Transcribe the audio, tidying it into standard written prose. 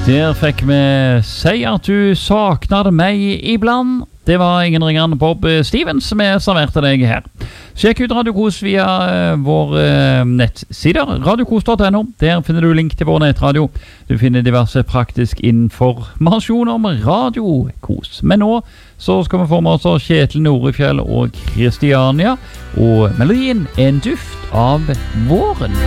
Der fikk vi si at du saknet meg iblant. Det var ingen ringere enn Bob Stevens som serverte deg her. Sjekk ut Radio Kos via vår nettsider, radiokos.no. Der finner du link til vår nettradio. Du finner diverse praktisk informasjon om Radio Kos. Men nå så skal vi få med oss Kjetil Norefjell og Kristiania, og melodien En duft av våren.